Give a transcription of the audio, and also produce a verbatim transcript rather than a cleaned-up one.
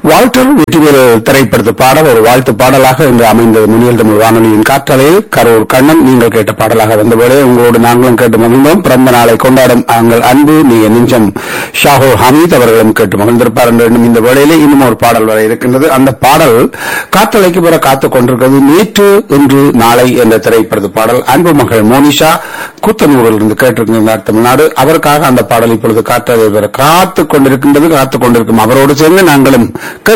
Walter Vetrivel திரைப்படத்து பாடல் ஒரு வாழ்த்து பாடலாக இன்று அமைந்தது. முனியல் தமிழ் வானொலியின் காற்றலையில் கரூர் கண்ணன் நீங்கள் கேட்ட பாடலாக வந்தபோதே உங்களோடு நாங்களும் கேட்டு மகிழ்ந்தோம். பிறந்த நாளை கொண்டாடும் நாங்கள் அன்பு நீங்க நெஞ்சம் ஷாஹோ ஹமீத் அவர்களும் கேட்டு மகிழ்ந்திருப்பார் என்று எண்ணும் இந்த வேளையிலே இன்னும் ஒரு பாடல் வர இருக்கின்றது. அந்த பாடல் காற்றலைக்கு பெற காத்துக் கொண்டிருக்கிறது. நேற்று இன்று நாளை என்ற திரைப்படத்து பாடல் அன்பு மகள் மோனிஷா கூத்தனூரில் இருந்து கேட்டிருக்கின்றார் தமிழ்நாடு. அவருக்காக அந்த பாடல் இப்பொழுது காற்றலை பெற காத்துக் கொண்டிருக்கின்றது. காத்துக் கொண்டிருக்கும் அவரோடு சேர்ந்து நாங்களும்